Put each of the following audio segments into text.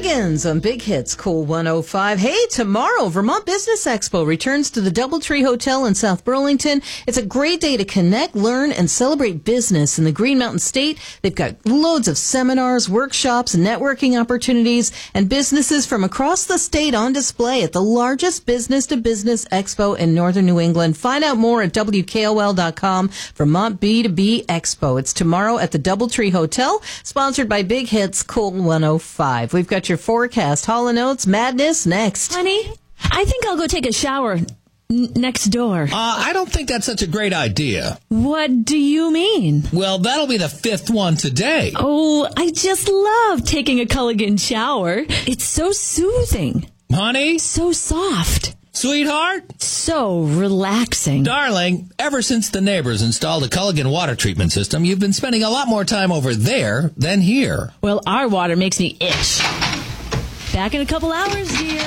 Culligans on Big Hits, Cool 105. Hey, tomorrow, Vermont Business Expo returns to the Doubletree Hotel in South Burlington. It's a great day to connect, learn, and celebrate business in the Green Mountain State. They've got loads of seminars, workshops, networking opportunities, and businesses from across the state on display at the largest business-to-business expo in northern New England. Find out more at WKOL.com. Vermont B2B Expo. It's tomorrow at the Doubletree Hotel, sponsored by Big Hits, Cool 105. We've got your forecast. Hall & Oates Madness next. Honey, I think I'll go take a shower next door. I don't think that's such a great idea. What do you mean? Well, that'll be the fifth one today. Oh, I just love taking a Culligan shower. It's so soothing. Honey? So soft. Sweetheart? So relaxing. Darling, ever since the neighbors installed a Culligan water treatment system, you've been spending a lot more time over there than here. Well, our water makes me itch. Back in a couple hours, dear.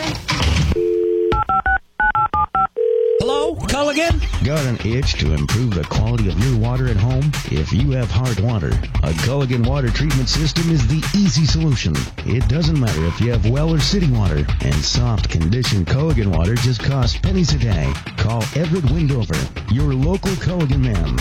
Hello, Culligan? Got an itch to improve the quality of your water at home? If you have hard water, a Culligan water treatment system is the easy solution. It doesn't matter if you have well or city water, and soft conditioned Culligan water just costs pennies a day. Call Everett Windover, your local Culligan man.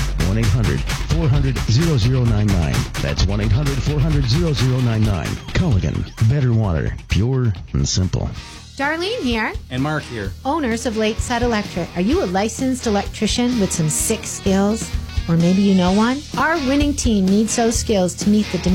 1-800-400-0099. That's 1-800-400-0099. Culligan, better water, pure and simple. Darlene here. And Mark here. Owners of Lakeside Electric. Are you a licensed electrician with some sick skills? Or maybe you know one? Our winning team needs those skills to meet the demand